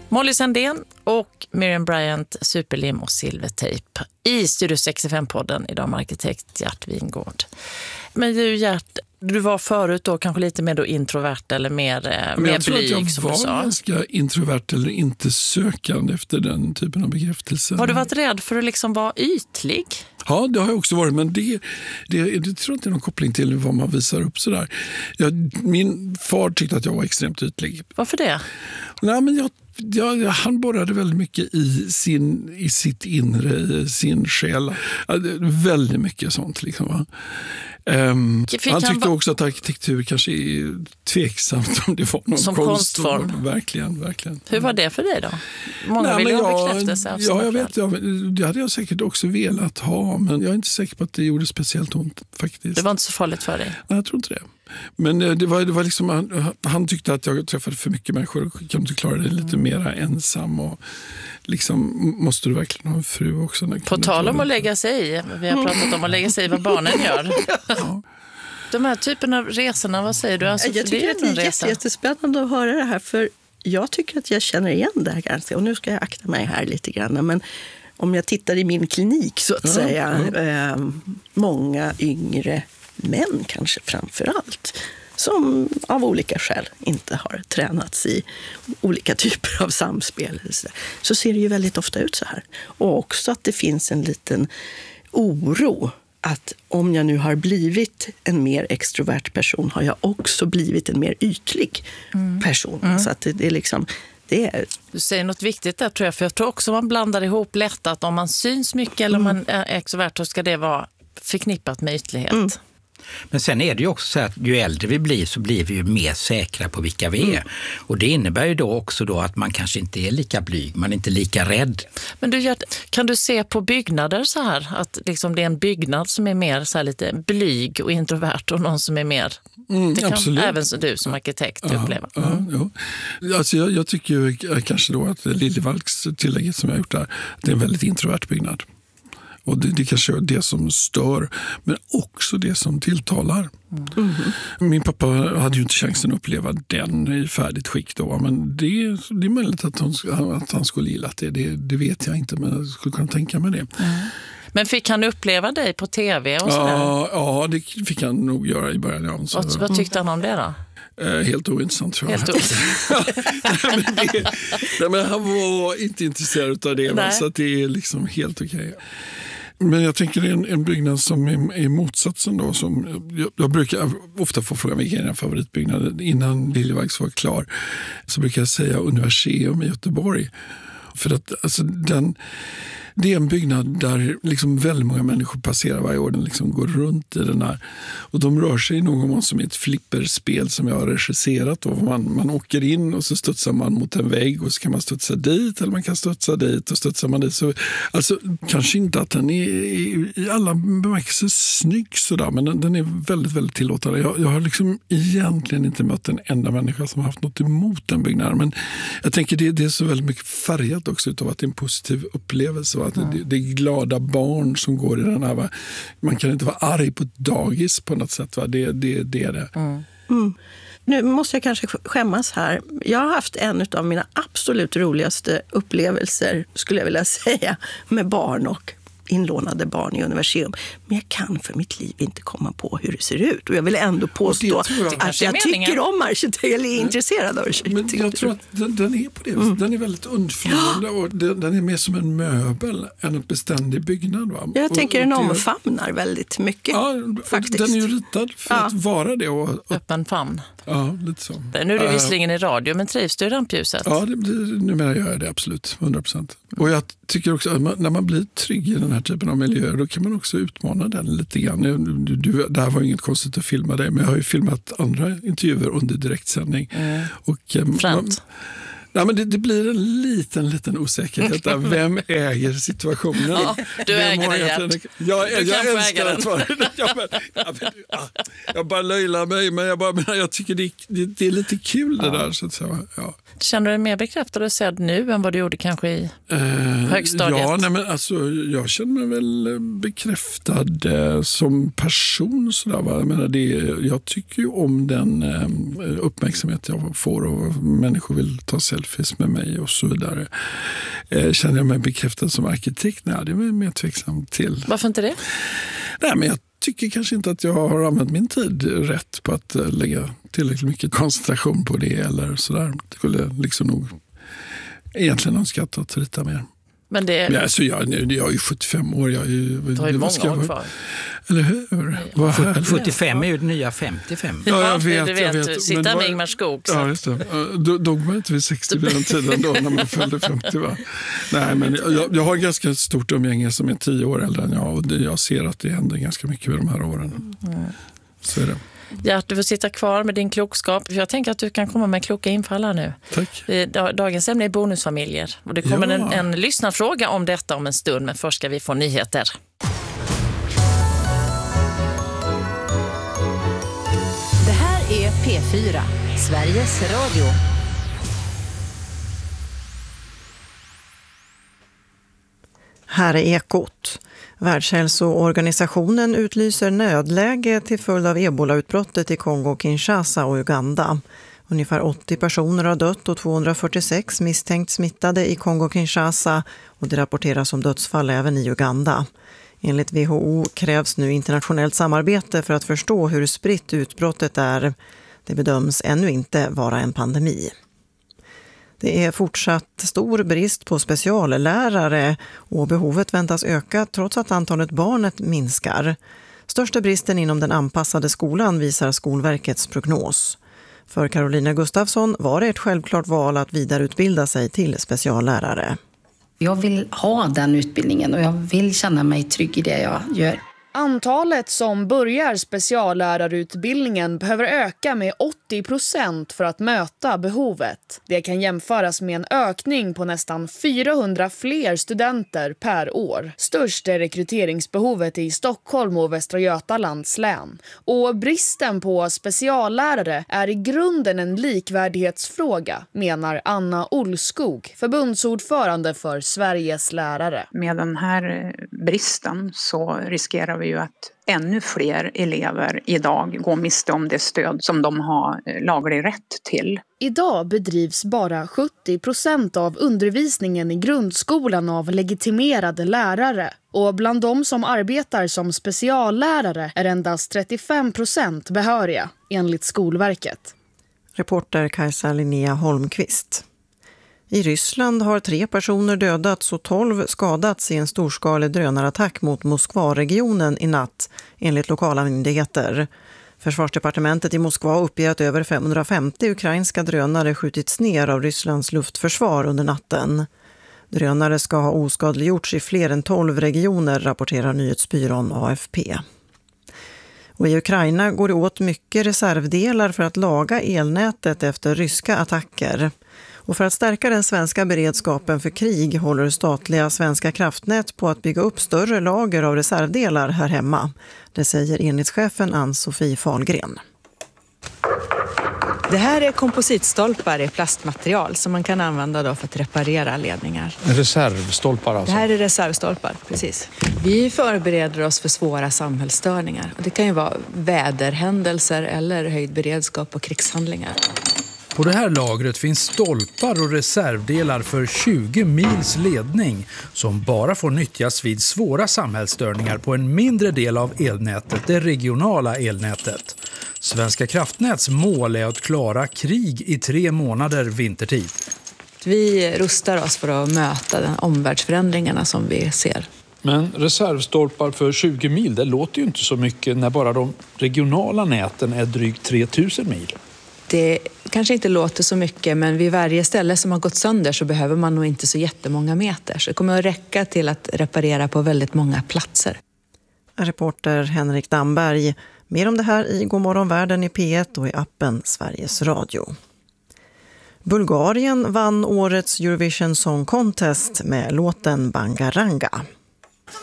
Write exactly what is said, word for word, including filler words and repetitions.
Molly Sandén och Miriam Bryant, Superlim och Silvertejp i Studio sextiofem-podden idag med arkitekt Gert Wingård. Men du Gert, du var förut då kanske lite mer då introvert eller mer, Men mer jag tror blyg att jag som var du sa. ganska introvert eller inte sökande efter den typen av bekräftelse. Har du varit rädd för att liksom vara ytlig? Ja, det har jag också varit, men det, det, det tror jag inte är någon koppling till vad man visar upp sådär. Jag, min far tyckte att jag var extremt ytlig. Varför det? Nej, men jag, jag, han borrade väldigt mycket i, sin, i sitt inre, i sin själ. Väldigt mycket sånt liksom, va? Um, han tyckte han också att arkitektur kanske är tveksamt om det var någon som konstform. konstform. Verkligen, verkligen. Hur var det för dig då? Många Nej, vill ju ha jag, bekräftelse. Av ja, jag vet. Jag, det hade jag säkert också velat ha, men jag är inte säker på att det gjorde speciellt ont faktiskt. Det var inte så farligt för dig? Nej, jag tror inte det. Men det var, det var liksom, han, han tyckte att jag träffade för mycket människor och kunde inte klara det lite mm. mera ensam. Och liksom, måste du verkligen ha en fru också? På tal om att lägga sig i. Vi har pratat om att lägga sig i vad barnen gör. Ja. De här typen av resorna, vad säger du? Alltså, jag tycker det är, det är jättespännande att höra det här, för jag tycker att jag känner igen det här ganska. Och nu ska jag akta mig här lite grann, men om jag tittar i min klinik så att ja, säga, ja. Eh, många yngre män kanske framför allt, som av olika skäl inte har tränats i olika typer av samspel. Så ser det ju väldigt ofta ut så här. Och också att det finns en liten oro att om jag nu har blivit en mer extrovert person har jag också blivit en mer ytlig mm. person. Mm. Så att det, det är liksom... Det är... Du säger något viktigt där tror jag, för jag tror också man blandar ihop lätt att om man syns mycket eller om man är extrovert så ska det vara förknippat med ytlighet. Mm. Men sen är det ju också så att ju äldre vi blir så blir vi ju mer säkra på vilka vi är. Mm. Och det innebär ju då också då att man kanske inte är lika blyg, man är inte lika rädd. Men du, kan du se på byggnader så här att liksom det är en byggnad som är mer så här lite blyg och introvert och någon som är mer... Mm, det kan absolut. Även så du som arkitekt ja, uppleva. Mm. Ja, ja. Alltså jag, jag tycker ju kanske då att Liljevalchs tillägget som jag har gjort där, det är en väldigt introvert byggnad. Och det, det kanske är det som stör, men också det som tilltalar. Mm. Min pappa hade ju inte chansen att uppleva den i färdigt skick då, men det, det är möjligt att han, att han skulle gilla det. det. Det vet jag inte, men jag skulle kunna tänka mig det. Mm. Men fick han uppleva dig på tv och sådär? Ja, ja, det fick han nog göra i början. Ja, så. Vad, vad tyckte han om det då? Eh, helt ointressant tror jag. Helt ointressant. nej, men det, nej, men han var inte intresserad av det, så att det är liksom helt okej. Okay. Men jag tänker en, en byggnad som är, är motsatsen då. Som, jag, jag brukar ofta få frågan vilken är en favoritbyggnad. Innan Liljevalchs var klar så brukar jag säga Universium i Göteborg. För att alltså, den... Det är en byggnad där liksom väldigt många människor passerar varje år. Den liksom går runt i den här. Och de rör sig i någon mån som ett flipperspel som jag har regisserat. Och man, man åker in och så studsar man mot en vägg och så kan man studsa dit eller man kan studsa dit och studsar man dit. Så, alltså, kanske inte att den är i, i alla bemärkelser snygg sådär, men den, den är väldigt, väldigt tillåtande. Jag, jag har liksom egentligen inte mött en enda människa som har haft något emot den byggnaden. Men jag tänker det, det är så väldigt mycket färgat också utav att det är en positiv upplevelse. Att det, det är glada barn som går i den här. Va? Man kan inte vara arg på ett dagis på något sätt. Va? Det, det, det är det. Mm. Mm. Nu måste jag kanske skämmas här. Jag har haft en av mina absolut roligaste upplevelser, skulle jag vilja säga, med barn och inlånade barn i Universium. Men jag kan för mitt liv inte komma på hur det ser ut. Och jag vill ändå påstå jag att jag tycker om arkitektur, eller är intresserad av arkitektur. Men jag tror att den, den är på det. Mm. Den är väldigt undflyende och den, den är mer som en möbel än en beständig byggnad. Va? Jag och, tänker och den det, omfamnar väldigt mycket. Ja, faktiskt. Den är ju ritad för ja. att vara det. Och, och, öppen famn. Ja, lite så. Nu är det visserligen i radio, men trivs du i rampljuset? Ja, det, det, numera gör jag det absolut, hundra procent. Mm. Och jag tycker också att man, när man blir trygg i den här typen av miljöer, då kan man också utmana den lite grann. Du, du, det här var inget konstigt att filma dig, men jag har ju filmat andra intervjuer under direktsändning. Mm. Och, Främt. Nej, men det, det blir en liten, liten osäkerhet där. Vem äger situationen? Ja, du Vem äger det, Gert. Jag, jag, du jag älskar att vara jag, jag, jag, jag bara löjlar mig, men jag, bara, men jag tycker det, det, det är lite kul det ja. där. Så att säga. Ja. Känner du dig mer bekräftad och sedd nu än vad du gjorde kanske i eh, högstadiet? Ja, nej, men alltså, jag känner mig väl bekräftad eh, som person. Sådär, va? Jag, menar, det, jag tycker ju om den eh, uppmärksamhet jag får och människor vill ta sig selfies med mig och så vidare. Eh, känner jag mig bekräftad som arkitekt? Nej, det är jag mer tveksam till. Varför inte det? Nej, men jag tycker kanske inte att jag har använt min tid rätt på att lägga tillräckligt mycket koncentration på det eller sådär. Det skulle liksom nog egentligen önskat att rita mer. Men det... ja, alltså jag, jag är ju sjuttiofem år. Jag är ju, det har ju många år kvar. Eller hur? Vad härligt. sjuttiofem är ju det nya femtiofem. Ja, jag vet. Du vet, jag vet. sitta med Ingmar Skog. Ja, just det. Då dog man inte vid sextio vid den tiden då när man följde femtio. Va? Nej, men jag, jag har ganska stort umgänge som är tio år äldre än jag. Och det, jag ser att det händer ganska mycket vid de här åren. Mm. Så är det. Gert, du får sitta kvar med din klokskap. Jag tänker att du kan komma med kloka infall här nu. Tack. Dagens ämne är bonusfamiljer. Och det kommer ja. en, en lyssnarfråga om detta om en stund. Men först ska vi få nyheter. Det här är P fyra, Sveriges Radio. Här är Ekot. Världshälsoorganisationen utlyser nödläge till följd av ebolautbrottet i Kongo, Kinshasa och Uganda. Ungefär åttio personer har dött och tvåhundrafyrtiosex misstänkt smittade i Kongo, Kinshasa och det rapporteras om dödsfall även i Uganda. Enligt W H O krävs nu internationellt samarbete för att förstå hur spritt utbrottet är. Det bedöms ännu inte vara en pandemi. Det är fortsatt stor brist på speciallärare och behovet väntas öka trots att antalet barnet minskar. Största bristen inom den anpassade skolan visar Skolverkets prognos. För Carolina Gustafsson var det ett självklart val att vidareutbilda sig till speciallärare. Jag vill ha den utbildningen och jag vill känna mig trygg i det jag gör. Antalet som börjar speciallärarutbildningen behöver öka med åttio procent för att möta behovet. Det kan jämföras med en ökning på nästan fyrahundra fler studenter per år. Störst är rekryteringsbehovet i Stockholm och Västra Götalands län. Och bristen på speciallärare är i grunden en likvärdighetsfråga, menar Anna Olskog, förbundsordförande för Sveriges lärare. Med den här bristen så riskerar vi ju att ännu fler elever idag går miste om det stöd som de har laglig rätt till. Idag bedrivs bara sjuttio procent av undervisningen i grundskolan av legitimerade lärare. Och bland de som arbetar som speciallärare är endast trettiofem procent behöriga, enligt Skolverket. Reporter Kajsa Linnea Holmqvist. I Ryssland har tre personer dödats och tolv skadats i en storskalig drönarattack mot Moskva-regionen i natt, enligt lokala myndigheter. Försvarsdepartementet i Moskva uppger att över femhundrafemtio ukrainska drönare skjutits ner av Rysslands luftförsvar under natten. Drönare ska ha oskadliggjorts i fler än tolv regioner, rapporterar nyhetsbyrån A F P. Och i Ukraina går det åt mycket reservdelar för att laga elnätet efter ryska attacker. Och för att stärka den svenska beredskapen för krig håller statliga Svenska kraftnät på att bygga upp större lager av reservdelar här hemma. Det säger enhetschefen Ann-Sofie Fahlgren. Det här är kompositstolpar i plastmaterial som man kan använda då för att reparera ledningar. Reservstolpar alltså? Det här är reservstolpar, precis. Vi förbereder oss för svåra samhällsstörningar. Det kan ju vara väderhändelser eller höjd beredskap och krigshandlingar. På det här lagret finns stolpar och reservdelar för tjugo mils ledning som bara får nyttjas vid svåra samhällsstörningar på en mindre del av elnätet, det regionala elnätet. Svenska kraftnäts mål är att klara krig i tre månader vintertid. Vi rustar oss för att möta den omvärldsförändringarna som vi ser. Men reservstolpar för tjugo mil, det låter ju inte så mycket när bara de regionala näten är drygt tre tusen mil. Det kanske inte låter så mycket, men vid varje ställe som har gått sönder så behöver man nog inte så jättemånga meter. Så det kommer att räcka till att reparera på väldigt många platser. Reporter Henrik Damberg. Mer om det här i Godmorgon Världen i P ett och i appen Sveriges Radio. Bulgarien vann årets Eurovision Song Contest med låten Bangaranga.